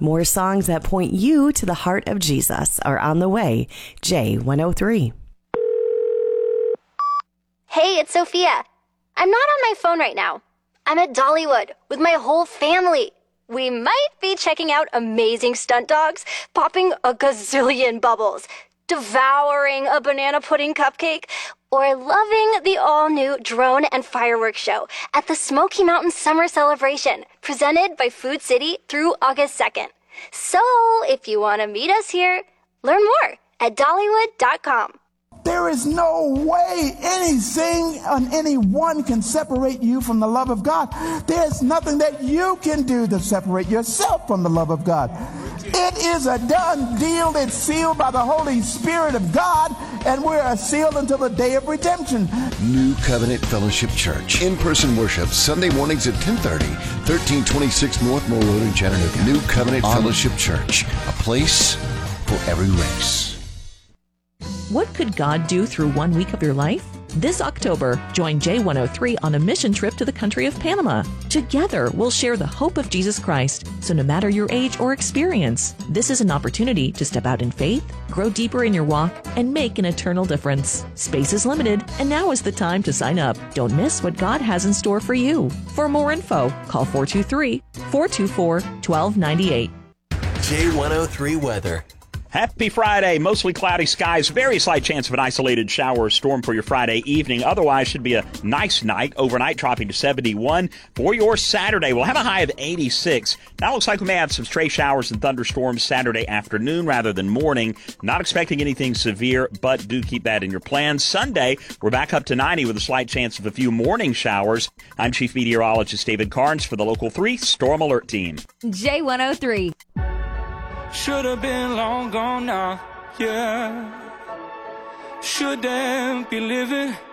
More songs that point you to the heart of Jesus are on the way. J103. Hey, it's Sophia. I'm not on my phone right now. I'm at Dollywood with my whole family. We might be checking out amazing stunt dogs, popping a gazillion bubbles, devouring a banana pudding cupcake, or loving the all-new drone and fireworks show at the Smoky Mountain Summer Celebration, presented by Food City through August 2nd. So, if you want to meet us here, learn more at Dollywood.com. There is no way anything and anyone can separate you from the love of God. There's nothing that you can do to separate yourself from the love of God. It is a done deal. It's sealed by the Holy Spirit of God, and we're sealed until the day of redemption. New Covenant Fellowship Church. In-person worship Sunday mornings at 10:30, 1326 North Moore Road in Chattanooga. New Covenant Fellowship Church. A place for every race. What could God do through 1 week of your life? This October, join J103 on a mission trip to the country of Panama. Together, we'll share the hope of Jesus Christ. So no matter your age or experience, this is an opportunity to step out in faith, grow deeper in your walk, and make an eternal difference. Space is limited, and now is the time to sign up. Don't miss what God has in store for you. For more info, call 423-424-1298. J103 weather. Happy Friday. Mostly cloudy skies. Very slight chance of an isolated shower or storm for your Friday evening. Otherwise, should be a nice night. Overnight dropping to 71. For your Saturday, we'll have a high of 86. Now looks like we may have some stray showers and thunderstorms Saturday afternoon rather than morning. Not expecting anything severe, but do keep that in your plans. Sunday, we're back up to 90 with a slight chance of a few morning showers. I'm Chief Meteorologist David Carnes for the Local 3 Storm Alert Team. J103. Should have been long gone now, yeah. Shouldn't be living